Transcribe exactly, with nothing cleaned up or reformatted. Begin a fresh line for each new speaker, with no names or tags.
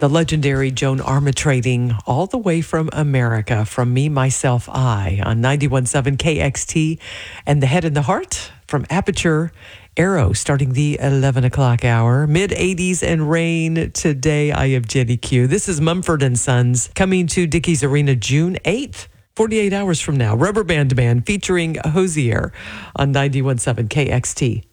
The legendary Joan Armatrading, all the way from America, from Me, Myself, I, on ninety-one point seven K X T, and The Head and the Heart from Aperture Arrow, starting the eleven o'clock hour. Mid eighties and rain today. I am Jenny Q. This is Mumford and Sons, coming to Dickies Arena June eighth. forty-eight hours from now. Rubber Band Band featuring Hosier on ninety-one point seven K X T.